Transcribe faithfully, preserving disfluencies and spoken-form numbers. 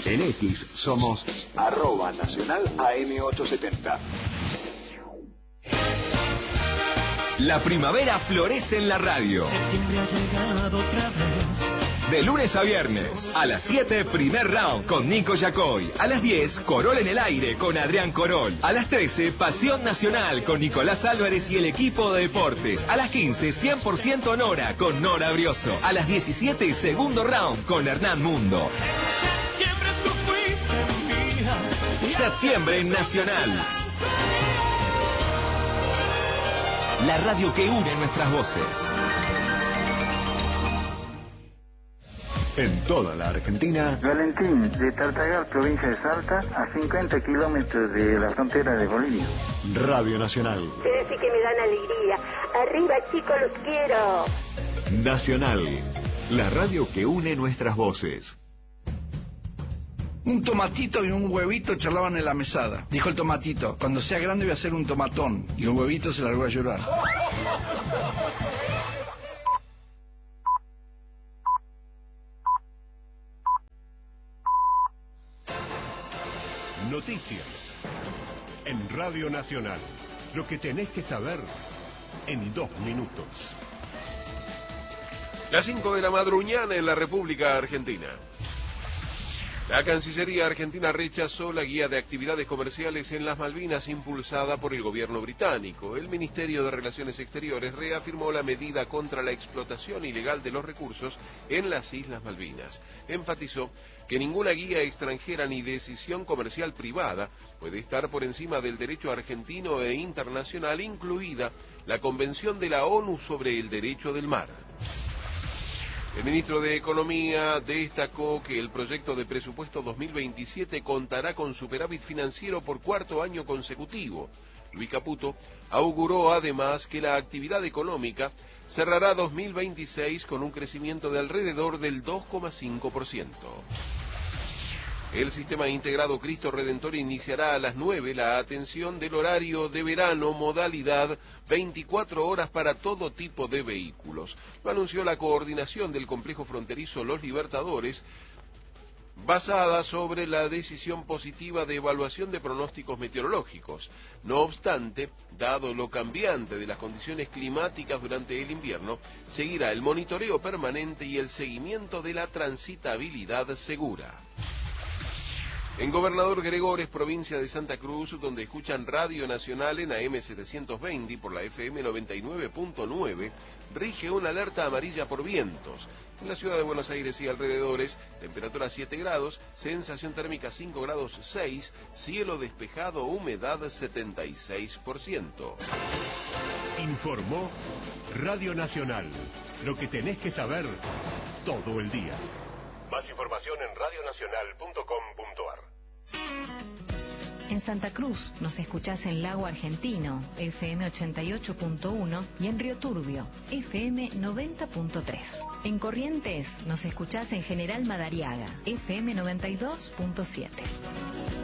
En X somos arroba nacional A M ochocientos setenta. La primavera florece en la radio. Septiembre ha llegado otra vez. De lunes a viernes, a las siete, primer round con Nico Yacoy. A las diez, Corol en el aire con Adrián Corol. A las trece, Pasión Nacional con Nicolás Álvarez y el equipo de deportes. A las quince, cien por ciento Nora con Nora Brioso. A las diecisiete, segundo round con Hernán Mundo. Septiembre tú fuiste mía. Septiembre en Nacional. La radio que une nuestras voces. En toda la Argentina. Valentín, de Tartagal, provincia de Salta, a cincuenta kilómetros de la frontera de Bolivia. Radio Nacional. Ustedes sí que me dan alegría. Arriba, chicos, los quiero. Nacional, la radio que une nuestras voces. Un tomatito y un huevito charlaban en la mesada. Dijo el tomatito, cuando sea grande voy a ser un tomatón. Y el huevito se largó a llorar. Noticias en Radio Nacional. Lo que tenés que saber en dos minutos. Las cinco de la madruñana en la República Argentina. La Cancillería Argentina rechazó la guía de actividades comerciales en las Malvinas impulsada por el gobierno británico. El Ministerio de Relaciones Exteriores reafirmó la medida contra la explotación ilegal de los recursos en las Islas Malvinas. Enfatizó que ninguna guía extranjera ni decisión comercial privada puede estar por encima del derecho argentino e internacional, incluida la Convención de la ONU sobre el Derecho del Mar. El ministro de Economía destacó que el proyecto de presupuesto dos mil veintisiete contará con superávit financiero por cuarto año consecutivo. Luis Caputo auguró además que la actividad económica cerrará dos mil veintiséis con un crecimiento de alrededor del dos coma cinco por ciento. El sistema integrado Cristo Redentor iniciará a las nueve la atención del horario de verano, modalidad veinticuatro horas para todo tipo de vehículos. Lo anunció la coordinación del complejo fronterizo Los Libertadores, basada sobre la decisión positiva de evaluación de pronósticos meteorológicos. No obstante, dado lo cambiante de las condiciones climáticas durante el invierno, seguirá el monitoreo permanente y el seguimiento de la transitabilidad segura. En Gobernador Gregores, provincia de Santa Cruz, donde escuchan Radio Nacional en A M setecientos veinte y por la F M noventa y nueve punto nueve, rige una alerta amarilla por vientos. En la ciudad de Buenos Aires y alrededores, temperatura siete grados, sensación térmica cinco grados seis, cielo despejado, humedad setenta y seis por ciento. Informó Radio Nacional. Lo que tenés que saber todo el día. Más información en radio nacional punto com punto a r. En Santa Cruz nos escuchás en Lago Argentino, F M ochenta y ocho punto uno, y en Río Turbio, F M noventa punto tres. En Corrientes nos escuchás en General Madariaga, F M noventa y dos punto siete.